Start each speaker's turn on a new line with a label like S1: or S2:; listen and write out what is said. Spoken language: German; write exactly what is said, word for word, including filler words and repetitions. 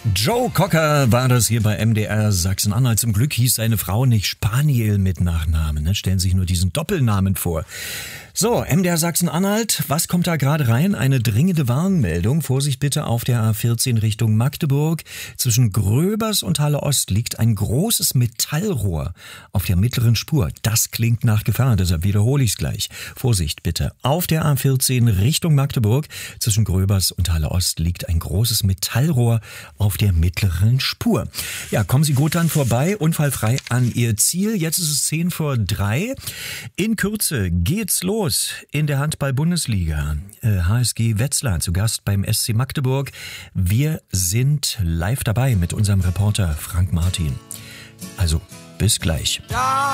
S1: Joe Cocker war das hier bei M D R Sachsen-Anhalt. Zum Glück hieß seine Frau nicht Spaniel mit Nachnamen. Ne? Stellen Sie sich nur diesen Doppelnamen vor. So, M D R Sachsen-Anhalt, was kommt da gerade rein? Eine dringende Warnmeldung. Vorsicht bitte auf der A vierzehn Richtung Magdeburg. Zwischen Gröbers und Halle Ost liegt ein großes Metallrohr auf der mittleren Spur. Das klingt nach Gefahr, deshalb wiederhole ich es gleich. Vorsicht bitte. Auf der A vierzehn Richtung Magdeburg zwischen Gröbers und Halle Ost liegt ein großes Metallrohr auf der mittleren Spur. Ja, kommen Sie gut dann vorbei, unfallfrei an Ihr Ziel. Jetzt ist es zehn vor drei. In Kürze geht's los in der Handball-Bundesliga. Äh, H S G Wetzlar zu Gast beim S C Magdeburg. Wir sind live dabei mit unserem Reporter Frank Martin. Also, bis gleich. Ja.